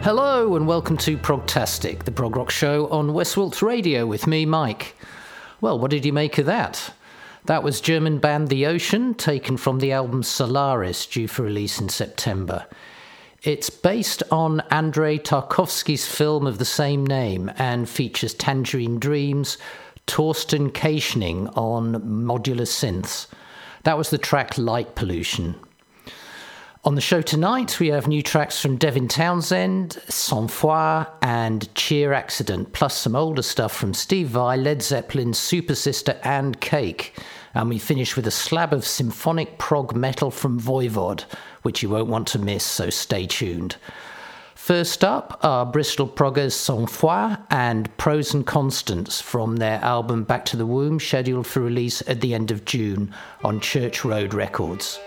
Hello and welcome to Progtastic, the prog rock show on Westwalks Radio with me, Mike. Well, what did you make of that? That was German band The Ocean, taken from the album Solaris, due for release in September. It's based on Andrei Tarkovsky's film of the same name and features Tangerine Dreams, Torsten Kaeschning on modular synths. That was the track Light Pollution. On the show tonight, we have new tracks from Devin Townsend, Sang Froid, and Cheer Accident, plus some older stuff from Steve Vai, Led Zeppelin, Super Sister, and Cake. And we finish with a slab of symphonic prog metal from Voivod, which you won't want to miss, so stay tuned. First up are Bristol proggers Sang Froid and Pros and Constants from their album Back to the Womb, scheduled for release at the end of June on Church Road Records.